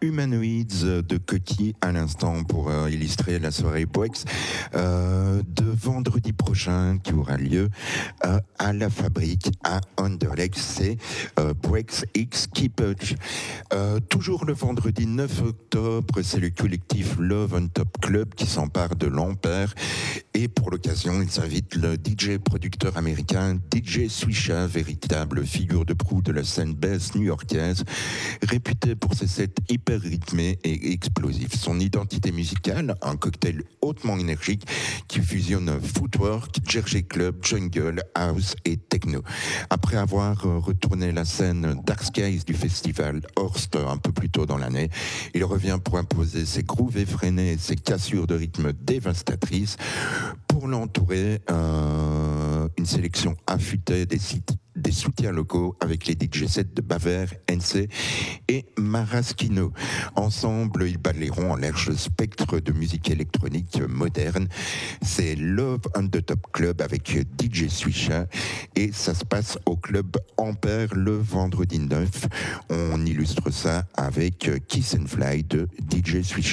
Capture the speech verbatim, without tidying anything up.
Humanoids de Coty à l'instant pour euh, illustrer la soirée Breaks euh, de vendredi prochain qui aura lieu euh, à la fabrique à Anderlecht. C'est euh, Breaks X Keepage. Euh, toujours le vendredi neuf octobre, c'est le collectif Love on Top Club qui s'empare de l'Ampère. Et pour l'occasion, ils invitent le D J producteur américain D J Swisha, véritable figure de proue de la scène bass new-yorkaise, réputé pour ses sets hyper rythmés et explosifs. Son identité musicale, un cocktail hautement énergique qui fusionne footwork, Jersey Club, jungle, house et techno. Après avoir retourné la scène Dark Skies du festival Horst un peu plus tôt dans l'année, il revient pour imposer ses grooves effrénés et ses cassures de rythme dévastatrices. Pour l'entourer, euh, une sélection affûtée des sites des soutiens locaux avec les D J sets de Baver, N C et Maraschino. Ensemble, ils balayeront en large spectre de musique électronique moderne. C'est Love on the Top Club avec D J Swisha et ça se passe au club Ampère le vendredi neuf. On illustre ça avec Kiss and Fly de D J Swisha.